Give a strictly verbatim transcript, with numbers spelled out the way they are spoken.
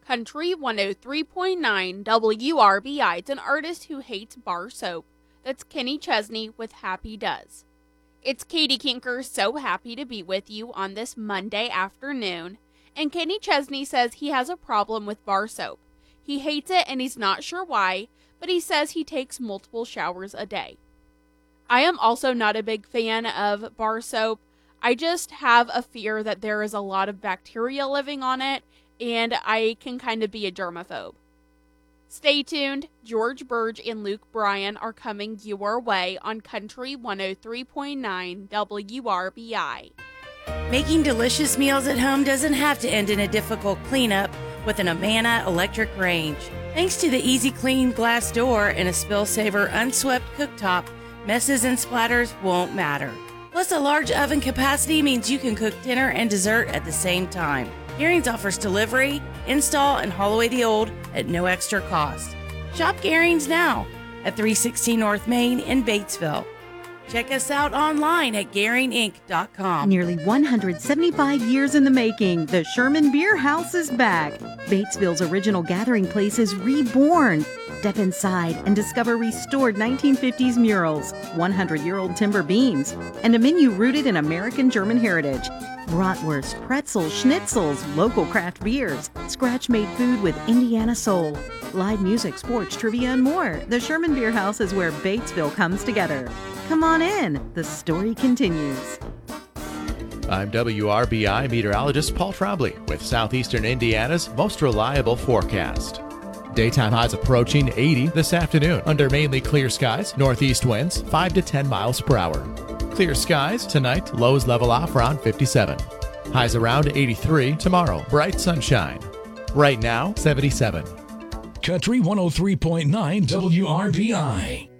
Country one oh three point nine W R B I. It's an artist who hates bar soap. That's Kenny Chesney with Happy Does. It's Katie Kinker, so happy to be with you on this Monday afternoon. And Kenny Chesney says he has a problem with bar soap. He hates it and he's not sure why, but he says he takes multiple showers a day. I am also not a big fan of bar soap. I just have a fear that there is a lot of bacteria living on it, and I can kind of be a germaphobe. Stay tuned. George Burge and Luke Bryan are coming your way on Country one oh three point nine W R B I. Making delicious meals at home doesn't have to end in a difficult cleanup with an Amana electric range. Thanks to the easy clean glass door and a spill saver unswept cooktop, messes and splatters won't matter. Plus, a large oven capacity means you can cook dinner and dessert at the same time. Garings offers delivery, install, and haul away the old at no extra cost. Shop Garings now at three sixteen North Main in Batesville. Check us out online at Garing Inc dot com. Nearly one hundred seventy-five years in the making, the Sherman Beer House is back. Batesville's original gathering place is reborn. Step inside and discover restored nineteen fifties murals, hundred-year-old timber beams, and a menu rooted in American German heritage. Bratwurst, pretzels, schnitzels, local craft beers, scratch-made food with Indiana soul, live music, sports, trivia, and more. The Sherman Beer House is where Batesville comes together. Come on in. The story continues. I'm W R B I meteorologist Paul Trombley with Southeastern Indiana's most reliable forecast. Daytime highs approaching eighty this afternoon under mainly clear skies, northeast winds five to ten miles per hour. Clear skies tonight, lows level off around fifty-seven. Highs around eighty-three tomorrow, bright sunshine. Right now, seventy-seven. Country one oh three point nine W R B I.